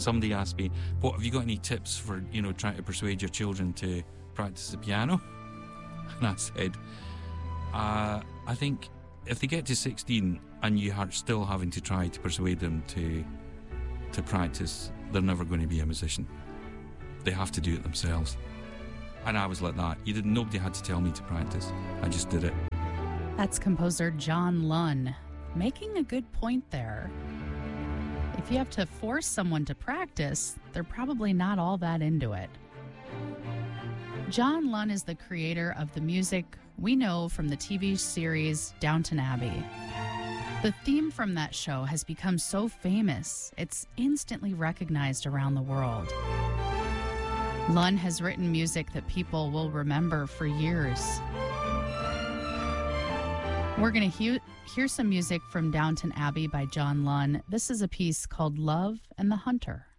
somebody asked me, "What have you got any tips for trying to persuade your children to practice the piano?" And I said, I think if they get to 16 and you are still having to try to persuade them to practice, they're never going to be a musician. They have to do it themselves. And I was like that. Nobody had to tell me to practice. I just did it. That's composer John Lunn, making a good point there. If you have to force someone to practice, they're probably not all that into it. John Lunn is the creator of the music we know from the TV series Downton Abbey. The theme from that show has become so famous, it's instantly recognized around the world. Lunn has written music that people will remember for years. We're going to hear some music from Downton Abbey by John Lunn. This is a piece called Love and the Hunter.